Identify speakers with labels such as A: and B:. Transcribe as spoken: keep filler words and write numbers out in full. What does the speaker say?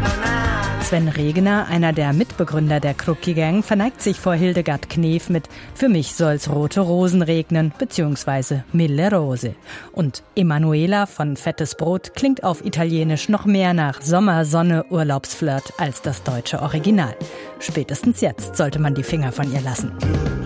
A: Sven Regener, einer der Mitbegründer der Crookie Gang, verneigt sich vor Hildegard Knef mit »Für mich soll's rote Rosen regnen« bzw. »Mille Rose«. Und Emanuela von Fettes Brot klingt auf Italienisch noch mehr nach Sommer, Sonne, Urlaubsflirt als das deutsche Original. Spätestens jetzt sollte man die Finger von ihr lassen.